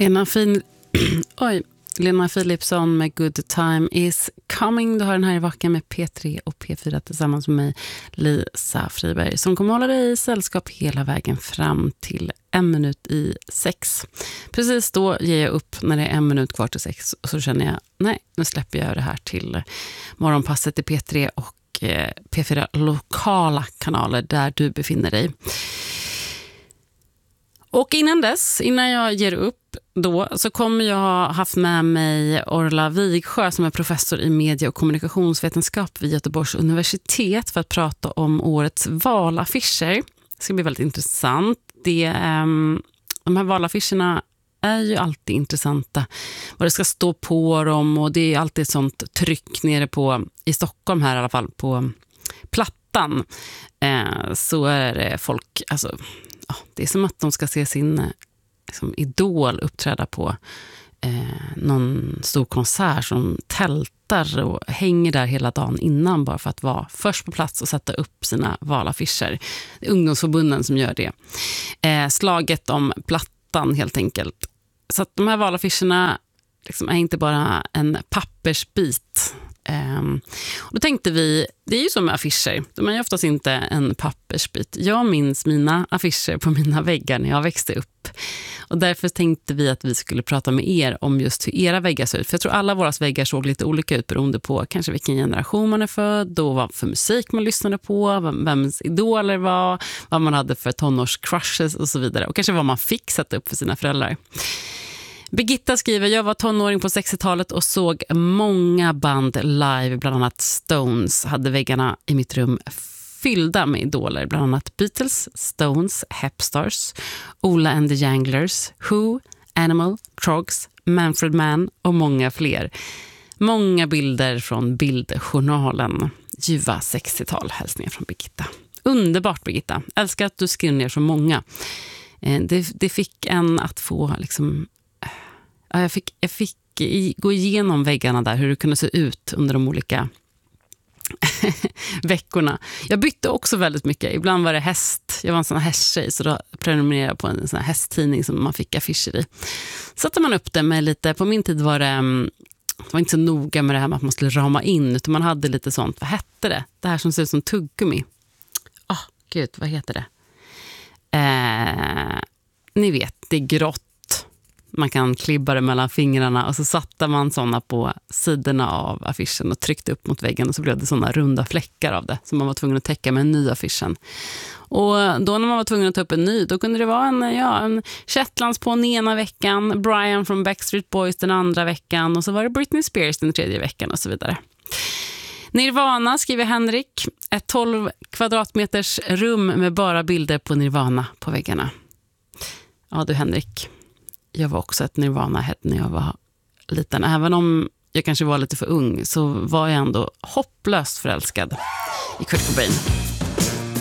Lena Philipsson med Good Time Is Coming. Du har den här i veckan med P3 och P4 tillsammans med mig, Lisa Friberg, som kommer hålla dig i sällskap hela vägen fram till 6:01. Precis då ger jag upp när det är 6:01 och så känner jag, nej, nu släpper jag det här till morgonpasset i P3 och P4 lokala kanaler där du befinner dig. Och innan jag ger upp då, så kommer jag ha haft med mig Orla Vigsjö som är professor i media- och kommunikationsvetenskap vid Göteborgs universitet för att prata om årets valaffischer. Det ska bli väldigt intressant. De här valaffischerna är ju alltid intressanta. Vad det ska stå på dem, och det är alltid sånt tryck nere i Stockholm här i alla fall på Plattan. Så är det folk, alltså, det är som att de ska se sin idol uppträda på någon stor konsert som tältar och hänger där hela dagen innan bara för att vara först på plats och sätta upp sina valaffischer. Det är ungdomsförbunden som gör det. Slaget om Plattan helt enkelt. Så att de här valaffischerna är inte bara en pappersbit. Och då tänkte vi, det är ju som med affischer, de är ju oftast inte en pappersbit. Jag minns mina affischer på mina väggar när jag växte upp, och därför tänkte vi att vi skulle prata med er om just hur era väggar ser ut. För jag tror alla våra väggar såg lite olika ut beroende på kanske vilken generation man är född och vad för musik man lyssnade på, vems idoler var, vad man hade för tonårscrushes och så vidare, och kanske vad man fick sätta upp för sina föräldrar. Birgitta skriver, jag var tonåring på 60-talet och såg många band live, bland annat Stones. Hade väggarna i mitt rum fyllda med idoler, bland annat Beatles, Stones, Hepstars, Ola and the Janglers, Who, Animal, Trogs, Manfred Mann och många fler. Många bilder från bildjournalen. Ljuva 60-tal, hälsningar från Birgitta. Underbart, Birgitta. Älskar att du skriver ner så många. Det fick en att få jag fick gå igenom väggarna där, hur det kunde se ut under de olika veckorna. Jag bytte också väldigt mycket. Ibland var det häst. Jag var en sån här hästtjej, så då prenumererade jag på en sån här hästtidning som man fick affischer i. Satte man upp det med lite, på min tid var det inte så noga med det här med att man skulle rama in, utan man hade lite sånt, vad hette det? Det här som ser ut som tuggummi. Gud, vad heter det? Ni vet, det är grått. Man kan klibba det mellan fingrarna, och så satte man såna på sidorna av affischen och tryckte upp mot väggen, och så blev det såna runda fläckar av det som man var tvungen att täcka med en ny affischen. Och då när man var tvungen att ta upp en ny, då kunde det vara en Shetlands på den ena veckan, Brian från Backstreet Boys den andra veckan, och så var det Britney Spears den tredje veckan och så vidare. Nirvana, skriver Henrik, ett 12 kvadratmeters rum med bara bilder på Nirvana på väggarna. Ja du Henrik, jag var också ett Nirvana-head när jag var liten. Även om jag kanske var lite för ung, så var jag ändå hopplöst förälskad i Kurt Cobain.